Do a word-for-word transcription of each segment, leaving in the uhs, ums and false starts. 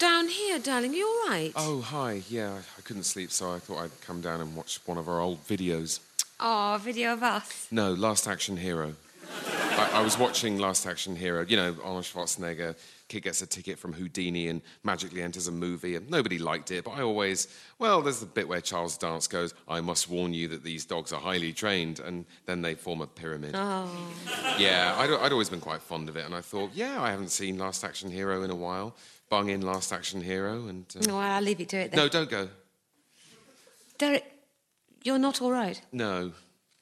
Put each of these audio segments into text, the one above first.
down here, darling. Are you all right? Oh, hi. Yeah, I couldn't sleep, so I thought I'd come down and watch one of our old videos. Oh, a video of us? No, Last Action Hero. I, I was watching Last Action Hero. You know, Arnold Schwarzenegger, kid gets a ticket from Houdini and magically enters a movie, and nobody liked it, but I always... Well, there's the bit where Charles Dance goes, I must warn you that these dogs are highly trained, and then they form a pyramid. Oh. Yeah, I'd, I'd always been quite fond of it, and I thought, yeah, I haven't seen Last Action Hero in a while. Bung in Last Action Hero, and... Uh... No, I'll leave you to it then. No, don't go. Derek, you're not all right? No.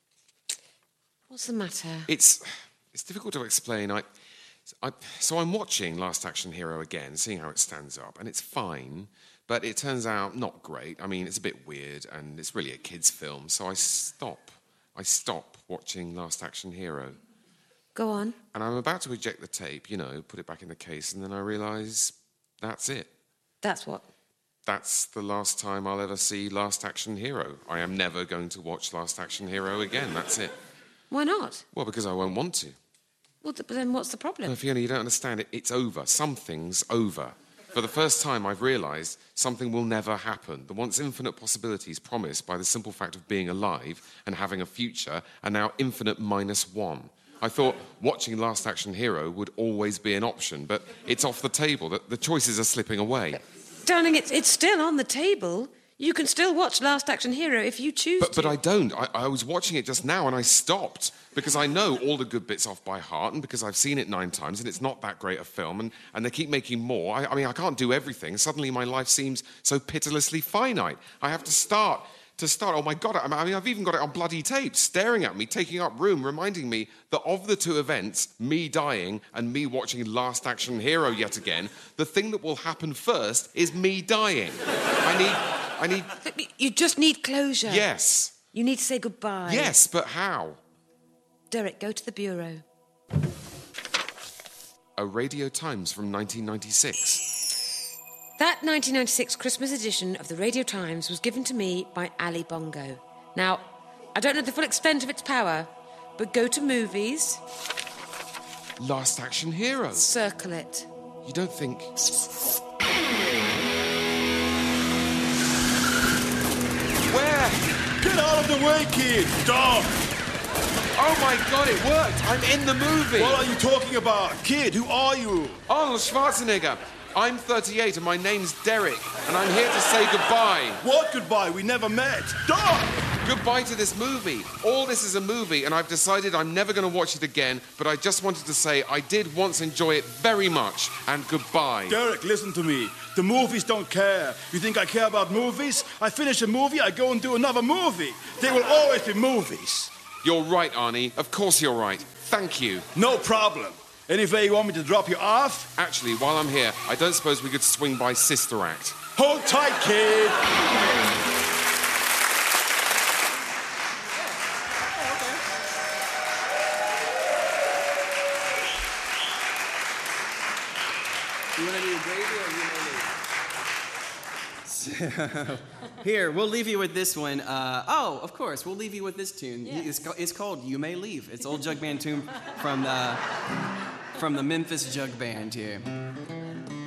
What's the matter? It's... It's difficult to explain. I... I, so I'm watching Last Action Hero again, seeing how it stands up, and it's fine, but it turns out not great. I mean, it's a bit weird, and it's really a kid's film, so I stop. I stop watching Last Action Hero. Go on. And I'm about to eject the tape, you know, put it back in the case, and then I realise that's it. That's what? That's the last time I'll ever see Last Action Hero. I am never going to watch Last Action Hero again, that's it. Why not? Well, because I won't want to. Well, but then what's the problem? No, Fiona, you don't understand it. It's over. Something's over. For the first time, I've realised something will never happen. The once infinite possibilities promised by the simple fact of being alive and having a future are now infinite minus one. I thought watching Last Action Hero would always be an option, but it's off the table. The, the choices are slipping away. Darling, it's, it's still on the table. You can still watch Last Action Hero if you choose but, to. But I don't. I, I was watching it just now and I stopped because I know all the good bits off by heart and because I've seen it nine times and it's not that great a film and, and they keep making more. I, I mean, I can't do everything. Suddenly my life seems so pitilessly finite. I have to start... To start, oh my God, I mean, I've even got it on bloody tape, staring at me, taking up room, reminding me that of the two events, me dying and me watching Last Action Hero yet again, the thing that will happen first is me dying. I need, I need... You just need closure. Yes. You need to say goodbye. Yes, but how? Derek, go to the bureau. A Radio Times from nineteen ninety-six. That nineteen ninety-six Christmas edition of the Radio Times was given to me by Ali Bongo. Now, I don't know the full extent of its power, but go to movies. Last Action Hero. Circle it. You don't think... Where? Get out of the way, kid! Stop! Oh my God, it worked! I'm in the movie! What are you talking about? Kid, who are you? Arnold Schwarzenegger. I'm thirty-eight and my name's Derek, and I'm here to say goodbye. What goodbye? We never met. Stop! Goodbye to this movie. All this is a movie, and I've decided I'm never going to watch it again, but I just wanted to say I did once enjoy it very much, and goodbye. Derek, listen to me. The movies don't care. You think I care about movies? I finish a movie, I go and do another movie. There will always be movies. You're right, Arnie. Of course you're right. Thank you. No problem. Anyway, you want me to drop you off? Actually, while I'm here, I don't suppose we could swing by Sister Act. Hold tight, kid! You want to do gravy or you want to So, here, we'll leave you with this one. Uh, oh, of course, we'll leave you with this tune. Yeah. It's, it's called You May Leave. It's old jug band tune from the... from the Memphis Jug Band here.